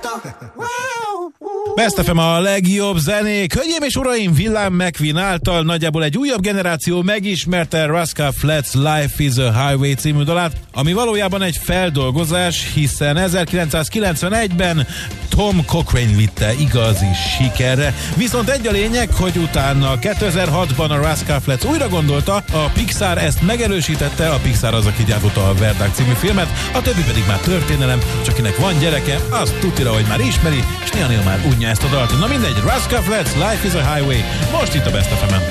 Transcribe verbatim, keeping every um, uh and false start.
Best ef em a legjobb zenék. Hölgyeim és uraim, Willem McQueen által nagyjából egy újabb generáció megismerte Rascal Flatts Life is a Highway című dalát, ami valójában egy feldolgozás, hiszen ezerkilencszázkilencvenegyben Tom Cochrane vitte igazi sikerre. Viszont egy a lényeg, hogy utána kétezer-hatban a Rascal Flatts újra gondolta, a Pixar ezt megerősítette, a Pixar az, aki gyártotta a Verdág című filmet, a többi pedig már történelem, csak akinek van gyereke, az tutira, hogy már ismeri, és néha-néha már unja ezt a dalt. Na mindegy, Rascal Flatts Life is a Highway, most itt a Best ef emen.